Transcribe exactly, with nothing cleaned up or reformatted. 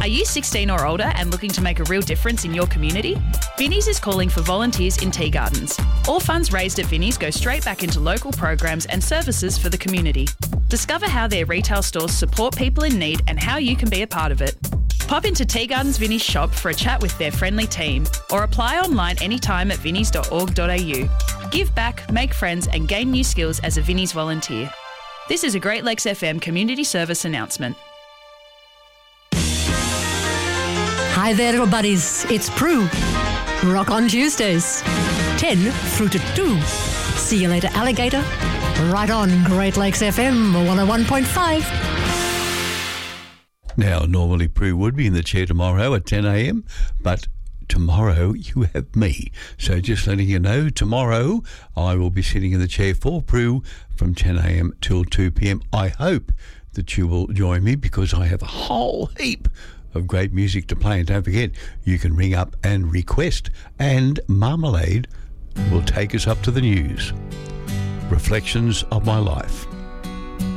you sixteen or older and looking to make a real difference in your community? Vinnie's is calling for volunteers in tea gardens. All funds raised at Vinnie's go straight back into local programs and services for the community. Discover how their retail stores support people in need and how you can be a part of it. Pop into Tea Gardens Vinnie's shop for a chat with their friendly team or apply online anytime at vinnies dot org dot a u. Give back, make friends and gain new skills as a Vinnie's volunteer. This is a Great Lakes F M community service announcement. Hi there, little buddies. It's Prue. Rock on Tuesdays, ten through to two. See you later, alligator. Right on Great Lakes F M one oh one point five. Now, normally Prue would be in the chair tomorrow at ten a.m, but tomorrow you have me. So just letting you know, tomorrow I will be sitting in the chair for Prue from ten a.m. till two p.m. I hope that you will join me because I have a whole heap of great music to play. And don't forget, you can ring up and request, and Marmalade will take us up to the news. Reflections of My Life.